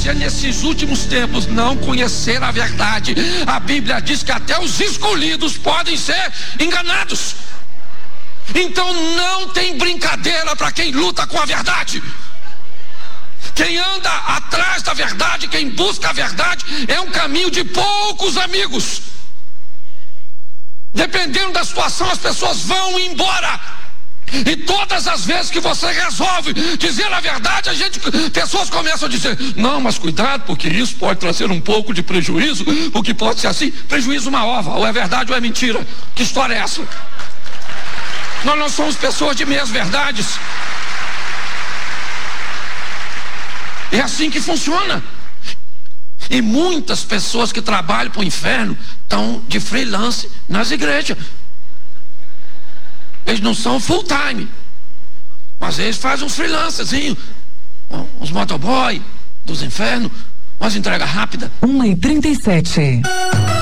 você nesses últimos tempos não conhecer a verdade, a Bíblia diz que até os escolhidos podem ser enganados. Então não tem brincadeira para quem luta com a verdade. Quem anda atrás da verdade, quem busca a verdade, é um caminho de poucos amigos. Dependendo da situação, as pessoas vão embora. E todas as vezes que você resolve dizer a verdade, pessoas começam a dizer: não, mas cuidado, porque isso pode trazer um pouco de prejuízo, porque pode ser assim. Prejuízo uma ova, ou é verdade ou é mentira. Que história é essa? Nós não somos pessoas de meias verdades. É assim que funciona. E muitas pessoas que trabalham para o inferno estão de freelance nas igrejas. Eles não são full time, mas eles fazem uns freelancerzinhos, uns motoboy dos infernos, umas entregas rápidas. 1h37.